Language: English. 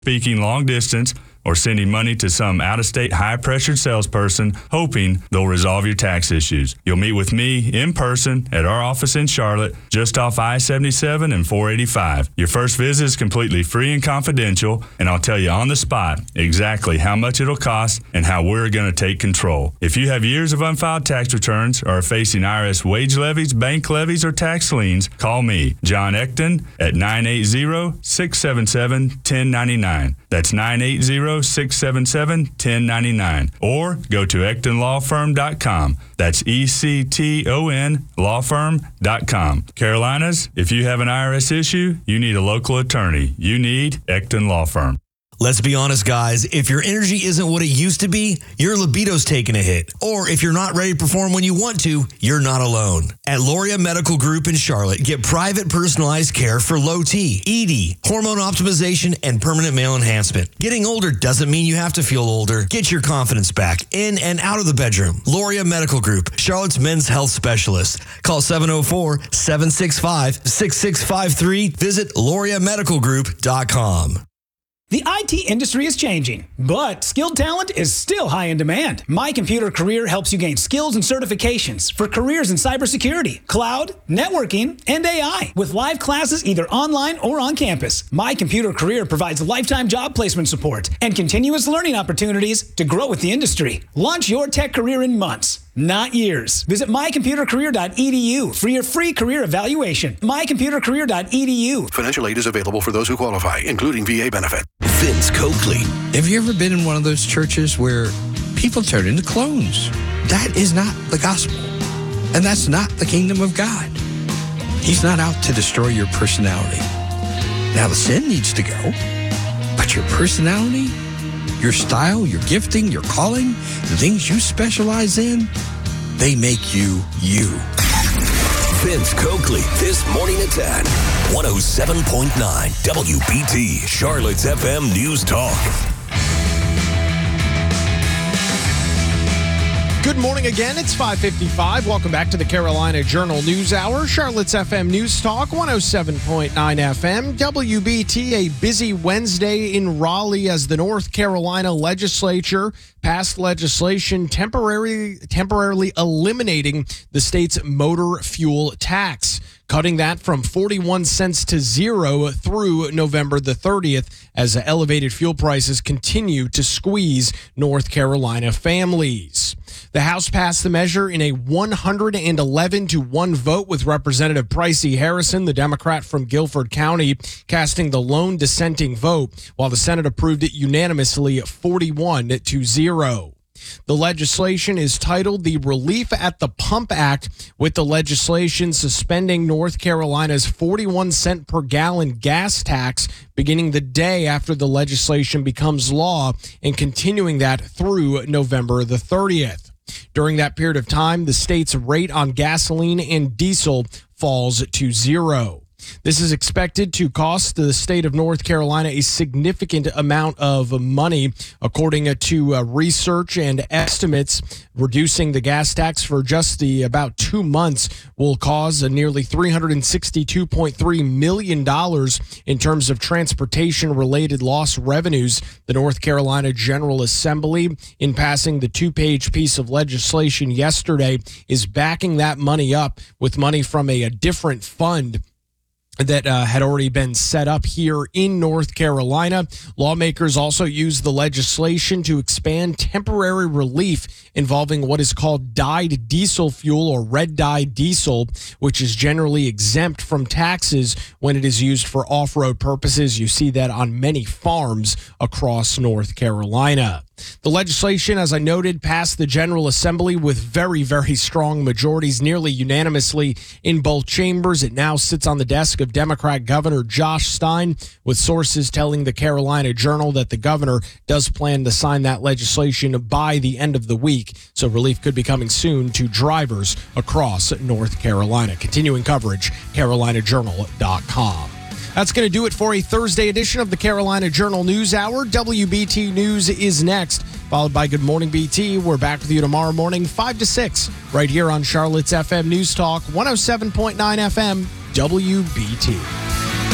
speaking long distance, or sending money to some out-of-state high-pressured salesperson hoping they'll resolve your tax issues. You'll meet with me in person at our office in Charlotte, just off I-77 and 485. Your first visit is completely free and confidential, and I'll tell you on the spot exactly how much it'll cost and how we're going to take control. If you have years of unfiled tax returns or are facing IRS wage levies, bank levies, or tax liens, call me, John Ecton, at 980-677-1099. That's 980-677-1099. Or go to EctonLawFirm.com. That's ECTON lawfirm.com. Carolinas, if you have an IRS issue, you need a local attorney. You need Ecton Law Firm. Let's be honest, guys. If your energy isn't what it used to be, your libido's taking a hit. Or if you're not ready to perform when you want to, you're not alone. At Loria Medical Group in Charlotte, get private personalized care for low T, ED, hormone optimization, and permanent male enhancement. Getting older doesn't mean you have to feel older. Get your confidence back in and out of the bedroom. Loria Medical Group, Charlotte's men's health specialist. Call 704-765-6653. Visit LoriaMedicalGroup.com. The IT industry is changing, but skilled talent is still high in demand. My Computer Career helps you gain skills and certifications for careers in cybersecurity, cloud, networking, and AI. With live classes either online or on campus, My Computer Career provides lifetime job placement support and continuous learning opportunities to grow with the industry. Launch your tech career in months, not years. Visit mycomputercareer.edu for your free career evaluation. mycomputercareer.edu. Financial aid is available for those who qualify, including VA benefit. Vince Coakley. Have you ever been in one of those churches where people turn into clones? That is not the gospel. And that's not the kingdom of God. He's not out to destroy your personality. Now, the sin needs to go, but your personality, your style, your gifting, your calling, the things you specialize in, they make you you. Vince Coakley, this morning at 10, 107.9 WBT, Charlotte's FM News Talk. Good morning again. It's 5:55. Welcome back to the Carolina Journal News Hour. Charlotte's FM News Talk, 107.9 FM. WBT, a busy Wednesday in Raleigh as the North Carolina legislature passed legislation temporarily eliminating the state's motor fuel tax, cutting that from 41 cents to zero through November the 30th as elevated fuel prices continue to squeeze North Carolina families. The House passed the measure in a 111-1 vote with Representative Pricey Harrison, the Democrat from Guilford County, casting the lone dissenting vote, while the Senate approved it unanimously 41-0. The legislation is titled the Relief at the Pump Act, with the legislation suspending North Carolina's 41 cent per gallon gas tax beginning the day after the legislation becomes law and continuing that through November the 30th. During that period of time, the state's rate on gasoline and diesel falls to zero. This is expected to cost the state of North Carolina a significant amount of money. According to research and estimates, reducing the gas tax for just about 2 months will cause nearly $362.3 million in terms of transportation-related lost revenues. The North Carolina General Assembly, in passing the 2-page piece of legislation yesterday, is backing that money up with money from a different fund that had already been set up here in North Carolina. Lawmakers also used the legislation to expand temporary relief involving what is called dyed diesel fuel or red dye diesel, which is generally exempt from taxes when it is used for off-road purposes. You see that on many farms across North Carolina. The legislation, as I noted, passed the General Assembly with very, very strong majorities, nearly unanimously in both chambers. It now sits on the desk of Democrat Governor Josh Stein, with sources telling the Carolina Journal that the governor does plan to sign that legislation by the end of the week. So relief could be coming soon to drivers across North Carolina. Continuing coverage, CarolinaJournal.com. That's going to do it for a Thursday edition of the Carolina Journal News Hour. WBT News is next, followed by Good Morning BT. We're back with you tomorrow morning, 5 to 6, right here on Charlotte's FM News Talk, 107.9 FM, WBT.